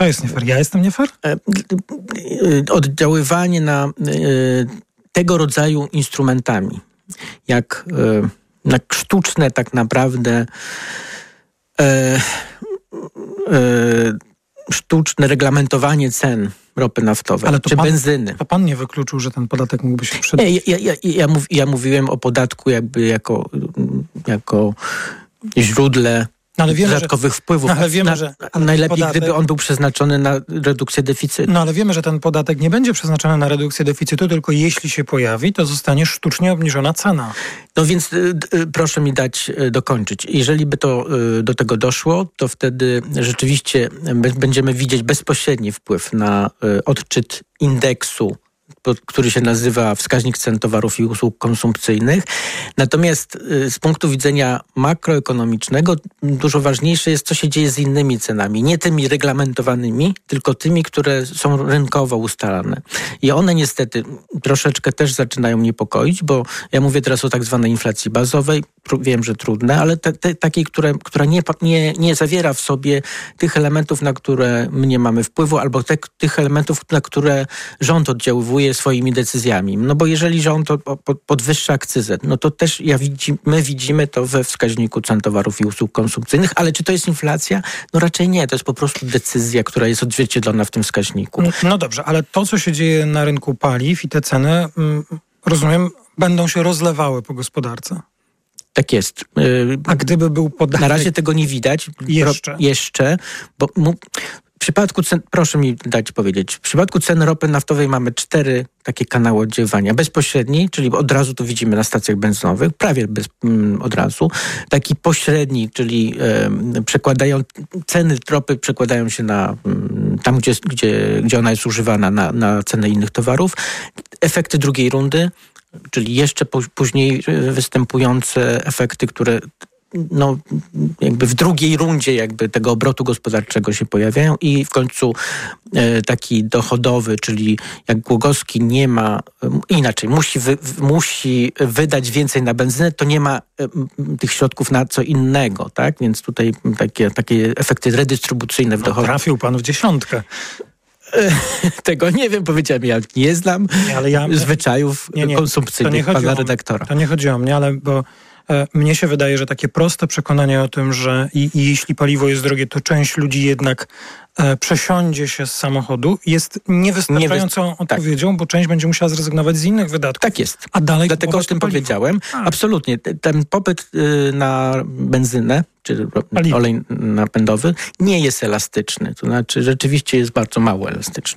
To jest nie fair. Ja jestem nie fair? Oddziaływanie na tego rodzaju instrumentami, jak sztuczne tak naprawdę sztuczne reglamentowanie cen ropy naftowej czy benzyny. To pan nie wykluczył, że ten podatek mógłby się przydać? Ja mówiłem o podatku jakby jako źródle dodatkowych wpływów. Ale wiemy, że najlepiej, gdyby on był przeznaczony na redukcję deficytu. No ale wiemy, że ten podatek nie będzie przeznaczony na redukcję deficytu, tylko jeśli się pojawi, to zostanie sztucznie obniżona cena. No więc proszę mi dać dokończyć. Jeżeli by to do tego doszło, to wtedy rzeczywiście będziemy widzieć bezpośredni wpływ na odczyt indeksu, który się nazywa wskaźnik cen towarów i usług konsumpcyjnych. Natomiast z punktu widzenia makroekonomicznego dużo ważniejsze jest, co się dzieje z innymi cenami. Nie tymi reglamentowanymi, tylko tymi, które są rynkowo ustalane. I one niestety troszeczkę też zaczynają niepokoić, bo ja mówię teraz o tak zwanej inflacji bazowej. Wiem, że trudne, ale takiej, która nie zawiera w sobie tych elementów, na które my nie mamy wpływu, albo tych elementów, na które rząd oddziaływuje swoimi decyzjami. No bo jeżeli rząd podwyższa akcyzę, no to też my widzimy to we wskaźniku cen towarów i usług konsumpcyjnych, ale czy to jest inflacja? No raczej nie. To jest po prostu decyzja, która jest odzwierciedlona w tym wskaźniku. No dobrze, ale to, co się dzieje na rynku paliw i te ceny, rozumiem, będą się rozlewały po gospodarce. Tak jest. A gdyby był podatek... Na razie tego nie widać. Jeszcze, bo w przypadku cen, proszę mi dać powiedzieć, w przypadku cen ropy naftowej mamy 4 takie kanały oddziaływania. Bezpośredni, czyli od razu to widzimy na stacjach benzynowych, prawie od razu. Taki pośredni, czyli ceny ropy przekładają się na tam, gdzie ona jest używana na cenę innych towarów. Efekty drugiej rundy, czyli jeszcze później występujące efekty, które jakby w drugiej rundzie jakby tego obrotu gospodarczego się pojawiają i w końcu taki dochodowy, czyli jak Głogowski nie ma, inaczej, musi wydać więcej na benzynę, to nie ma tych środków na co innego, tak? Więc tutaj takie efekty redystrybucyjne w dochodzie. Trafił pan w 10. Tego nie wiem, powiedziałem, ja nie znam zwyczajów konsumpcyjnych pana redaktora. To nie chodzi o mnie, ale bo mnie się wydaje, że takie proste przekonanie o tym, że jeśli paliwo jest drogie, to część ludzi jednak przesiądzie się z samochodu, jest niewystarczającą odpowiedzią, bo część będzie musiała zrezygnować z innych wydatków. Tak jest. A dalej dlatego o tym powiedziałem. Absolutnie. Ten popyt na benzynę, czy olej napędowy, nie jest elastyczny. To znaczy rzeczywiście jest bardzo mało elastyczny.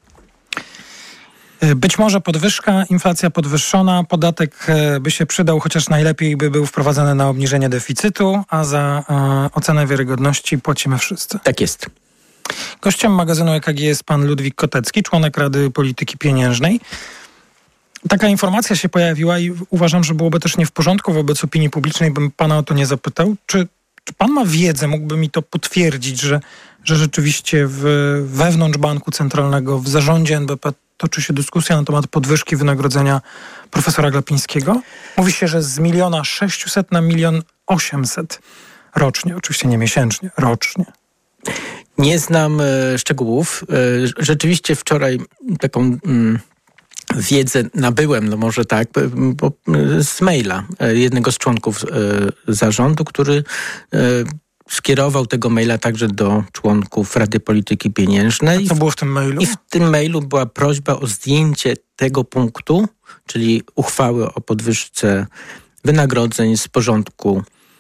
Być może podwyżka, inflacja podwyższona, podatek by się przydał, chociaż najlepiej by był wprowadzany na obniżenie deficytu, a za ocenę wiarygodności płacimy wszyscy. Tak jest. Gościem magazynu EKG jest pan Ludwik Kotecki, członek Rady Polityki Pieniężnej. Taka informacja się pojawiła i uważam, że byłoby też nie w porządku wobec opinii publicznej, bym pana o to nie zapytał. Czy pan ma wiedzę, mógłby mi to potwierdzić, że rzeczywiście wewnątrz Banku Centralnego, w zarządzie NBP toczy się dyskusja na temat podwyżki wynagrodzenia profesora Glapińskiego? Mówi się, że z 1 600 000 na 1 800 000 rocznie. Oczywiście nie miesięcznie, rocznie. Nie znam szczegółów. Rzeczywiście wczoraj taką wiedzę nabyłem, no może tak, z maila jednego z członków zarządu, który skierował tego maila także do członków Rady Polityki Pieniężnej. A co było w tym mailu? I w tym mailu była prośba o zdjęcie tego punktu, czyli uchwały o podwyżce wynagrodzeń z porządku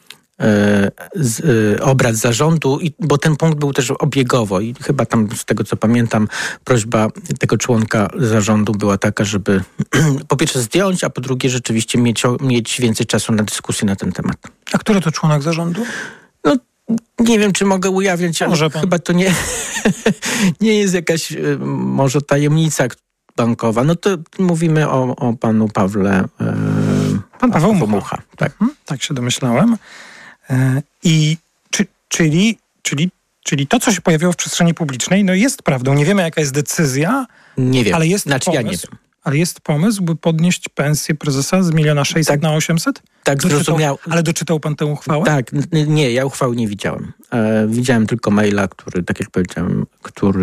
obrad zarządu, bo ten punkt był też obiegowo i chyba tam z tego co pamiętam prośba tego członka zarządu była taka, żeby po pierwsze zdjąć, a po drugie rzeczywiście mieć więcej czasu na dyskusję na ten temat. A który to członek zarządu? No nie wiem, czy mogę ujawniać, ale chyba to nie jest jakaś może tajemnica bankowa. No to mówimy o panu Pawle Pan Paweł Mucha. Tak. Tak się domyślałem. I czyli to, co się pojawiło w przestrzeni publicznej, no jest prawdą. Nie wiemy, jaka jest decyzja, nie wiem. Ale jest pomysł. Ja Ale jest pomysł, by podnieść pensję prezesa z 1 600 000 na 800? Tak, zrozumiał. Ale doczytał pan tę uchwałę? Tak, nie, ja uchwały nie widziałem. Widziałem tylko maila, który, tak jak powiedziałem, który